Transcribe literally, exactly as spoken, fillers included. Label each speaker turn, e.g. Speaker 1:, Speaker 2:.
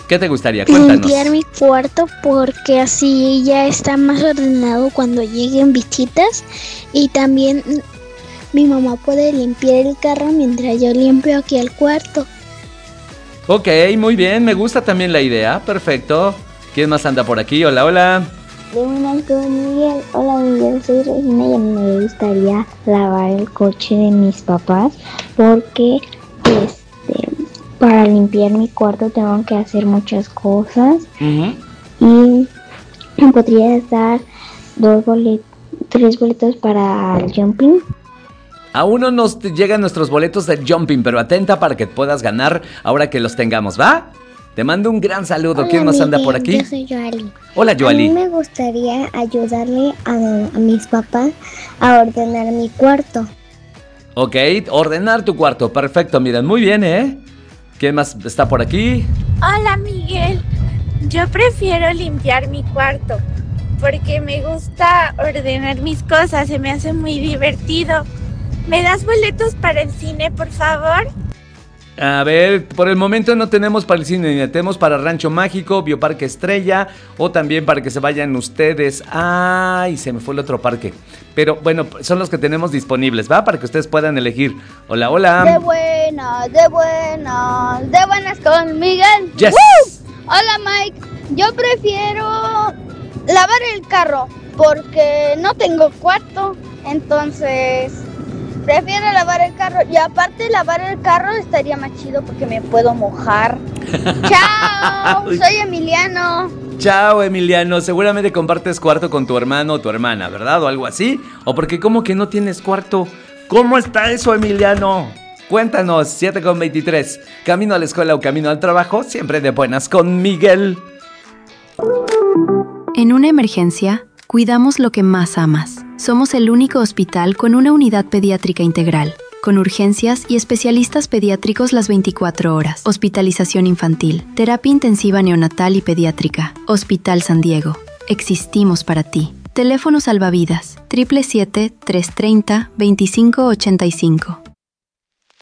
Speaker 1: ¿Qué te gustaría? Cuéntanos.
Speaker 2: Limpiar mi cuarto porque así ya está más ordenado cuando lleguen visitas. Y también mi mamá puede limpiar el carro mientras yo limpio aquí el cuarto.
Speaker 1: Ok, muy bien, me gusta también la idea. Perfecto. ¿Quién más anda por aquí? Hola, hola.
Speaker 3: Buenas con Miguel. Hola Miguel, soy Regina y a mí me gustaría lavar el coche de mis papás porque este para limpiar mi cuarto tengo que hacer muchas cosas.
Speaker 1: Uh-huh.
Speaker 3: Y me podría dar dos boletos, tres boletos para el jumping.
Speaker 1: Aún no nos llegan nuestros boletos del jumping, pero atenta para que puedas ganar ahora que los tengamos, ¿va? Te mando un gran saludo.
Speaker 3: Hola,
Speaker 1: ¿Quién más
Speaker 3: Miguel,
Speaker 1: anda por aquí?
Speaker 3: Yo soy Joali.
Speaker 1: Hola, Joali.
Speaker 3: A mí me gustaría ayudarle a, a mis papás a ordenar mi cuarto.
Speaker 1: Ok, ordenar tu cuarto. Perfecto, miren, muy bien, ¿eh? ¿Quién más está por aquí?
Speaker 4: Hola, Miguel. Yo prefiero limpiar mi cuarto porque me gusta ordenar mis cosas. Se me hace muy divertido. ¿Me das boletos para el cine, por favor?
Speaker 1: A ver, por el momento no tenemos para el cine, tenemos para Rancho Mágico, Bioparque Estrella o también para que se vayan ustedes. Ay, se me fue el otro parque. Pero bueno, son los que tenemos disponibles, ¿va? Para que ustedes puedan elegir. Hola, hola.
Speaker 5: De buenas, de buenas, de buenas con Miguel.
Speaker 1: Yes.
Speaker 5: ¡Woo! Hola Mike, yo prefiero lavar el carro porque no tengo cuarto, entonces prefiero lavar el carro y aparte lavar el carro estaría más chido porque me puedo mojar. Chao, soy Emiliano.
Speaker 1: Chao, Emiliano. Seguramente compartes cuarto con tu hermano o tu hermana, ¿verdad? O algo así. ¿O porque cómo que no tienes cuarto? ¿Cómo está eso, Emiliano? Cuéntanos, siete con veintitrés. Camino a la escuela o camino al trabajo, siempre de buenas con Miguel.
Speaker 6: En una emergencia, cuidamos lo que más amas. Somos el único hospital con una unidad pediátrica integral, con urgencias y especialistas pediátricos las veinticuatro horas. Hospitalización infantil, terapia intensiva neonatal y pediátrica. Hospital San Diego. Existimos para ti. Teléfono salvavidas, siete siete siete, tres tres cero, dos cinco ocho cinco.